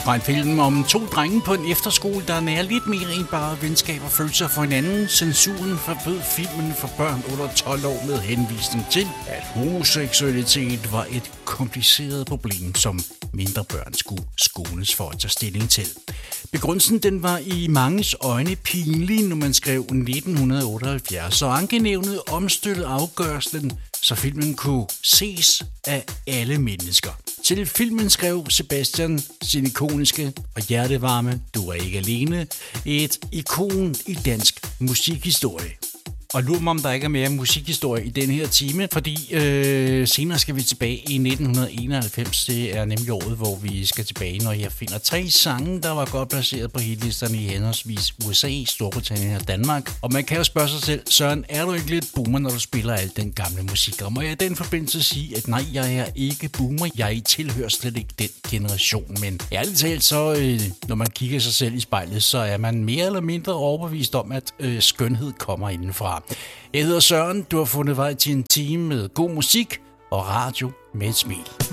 Fra en film om to drenge på en efterskole, der nærer lidt mere end bare venskab og følelser for hinanden. Censuren forbød filmen for børn under 12 år med henvisning til, at homoseksualitet var et kompliceret problem, som mindre børn skulle skoles for at tage stilling til. Begrundelsen den var i manges øjne pinlig, når man skrev 1978, og ankenævnet omstøttede afgørelsen, så filmen kunne ses af alle mennesker. Til filmen skrev Sebastian sin ikoniske og hjertevarme "Du er ikke alene", et ikon i dansk musikhistorie. Og lur mig, om der ikke er mere musikhistorie i den her time, fordi senere skal vi tilbage i 1991. Det er nemlig året, hvor vi skal tilbage, når jeg finder 3 sange, der var godt placeret på hitlisterne i henholdsvis USA, Storbritannien og Danmark. Og man kan jo spørge sig selv, Søren, er du ikke lidt boomer, når du spiller al den gamle musik? Og må jeg i den forbindelse sige, at nej, jeg er ikke boomer. Jeg tilhører slet ikke den generation. Men ærligt talt, så når man kigger sig selv i spejlet, så er man mere eller mindre overbevist om, at skønhed kommer indenfra. Jeg hedder Søren, du har fundet vej til en time med god musik og radio med et smil.